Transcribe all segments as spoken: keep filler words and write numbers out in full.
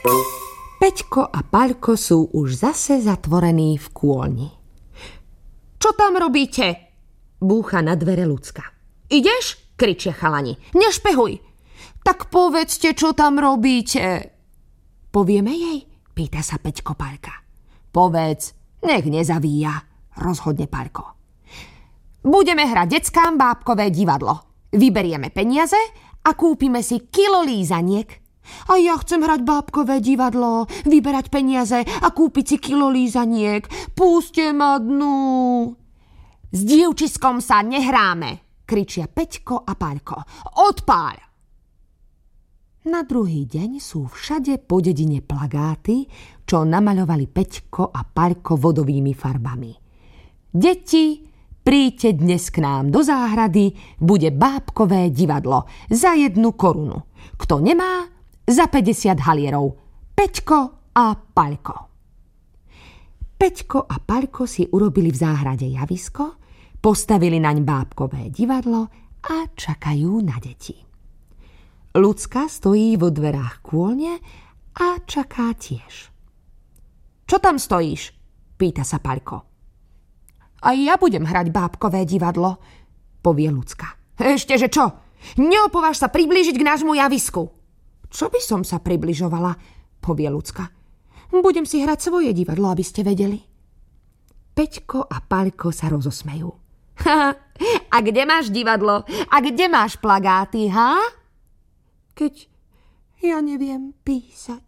Peťko a Paľko sú už zase zatvorení v kôlni. Čo tam robíte? Búcha na dvere Ľudská. Ideš? Kričia chalani. Nešpehuj. Tak povedzte, čo tam robíte. Povieme jej? Pýta sa Peťko Paľka. Povedz, nech nezavíja, rozhodne Paľko. Budeme hrať deckám bábkové divadlo. Vyberieme peniaze a kúpime si kilo lízaniek. A ja chcem hrať bábkové divadlo, vyberať peniaze a kúpiť si kilo lízaniek. Púste ma dnu. S dievčiskom sa nehráme, kričia Peťko a Paľko. Odpáľ! Na druhý deň sú všade po dedine plagáty, čo namaľovali Peťko a Paľko vodovými farbami. Deti, príďte dnes k nám do záhrady, bude bábkové divadlo za jednu korunu. Kto nemá, za päťdesiat halierov. Peťko a Paľko. Peťko a Paľko si urobili v záhrade javisko, postavili naň bábkové divadlo a čakajú na deti. Ľudská stojí vo dverách kôlne a čaká tiež. Čo tam stojíš? Pýta sa Paľko. A ja budem hrať bábkové divadlo, povie Ľudská. Ešte, že čo? Neopováž sa priblížiť k nášmu javisku. Čo by som sa približovala, povie Ľudská. Budem si hrať svoje divadlo, aby ste vedeli. Peťko a Paľko sa rozosmejú. A kde máš divadlo? A kde máš plagáty, ha? Keď ja neviem písať.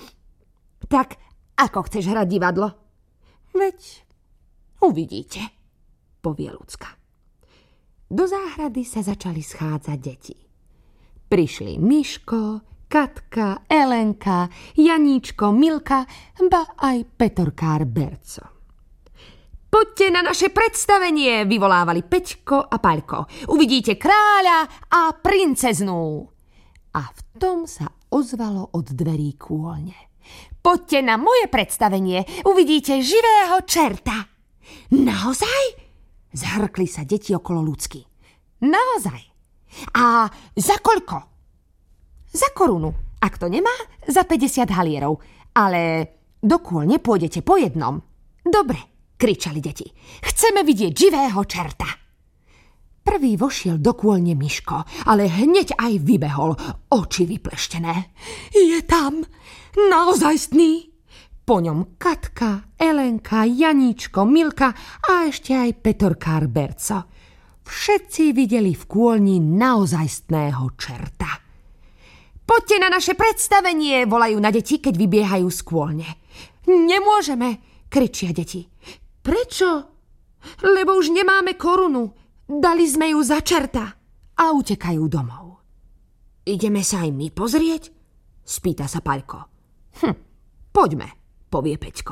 Tak ako chceš hrať divadlo? Veď uvidíte, povie Ľudská. Do záhrady sa začali schádzať deti. Prišli Miško, Katka, Elenka, Janíčko, Milka, ba aj Petorkár Berco. Poďte na naše predstavenie, vyvolávali Peťko a Paľko. Uvidíte kráľa a princeznú. A v tom sa ozvalo od dverí kôlne. Poďte na moje predstavenie, uvidíte živého čerta. Naozaj? Zhrkli sa deti okolo Ľudsky. Naozaj. A za koľko? Za korunu. Ak to nemá, za päťdesiat halierov. Ale do kôlne pôjdete po jednom. Dobre, kričali deti. Chceme vidieť živého čerta. Prvý vošiel do kôlne Miško, ale hneď aj vybehol, oči vypleštené. Je tam, naozajstný. Po ňom Katka, Elenka, Janíčko, Milka a ešte aj Petorkár Berco. Všetci videli v kôlni naozajstného čerta. Poďte na naše predstavenie, volajú na deti, keď vybiehajú z kôlne. Nemôžeme, kričia deti. Prečo? Lebo už nemáme korunu. Dali sme ju za čerta a utekajú domov. Ideme sa aj my pozrieť? Spýta sa Paľko. Hm, poďme, povie Peťko.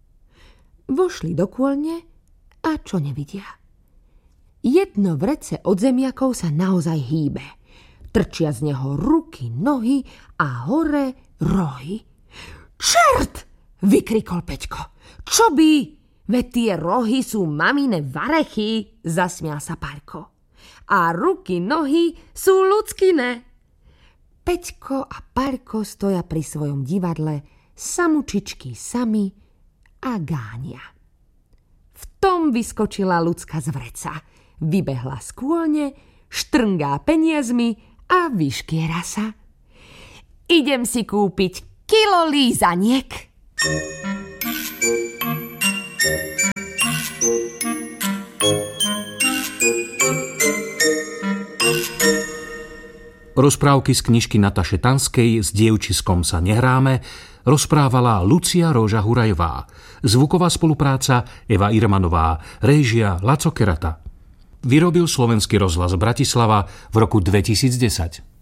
Vošli do kôlne a čo nevidia? Jedno vrece od zemiakov sa naozaj hýbe. Trčia z neho ruky, nohy a hore rohy. Čert! Vykrikol Peťko. Čo by? Veď tie rohy sú mamine varechy, zasmial sa Paľko. A ruky, nohy sú ľudskine. Peťko a Paľko stoja pri svojom divadle, samučičky sami a gánia. V tom vyskočila Ľudská z vreca, vybehla z kôlne, štrngá peniazmi a vyškiera sa. Idem si kúpiť kilo lízaniek. Rozprávky z knižky Nataše Tanskej S dievčiskom sa nehráme rozprávala Lucia Róža Hurajová. Zvuková spolupráca Eva Irmanová. Réžia Laco Kerata. Vyrobil Slovenský rozhlas Bratislava v roku dvetisícdesať.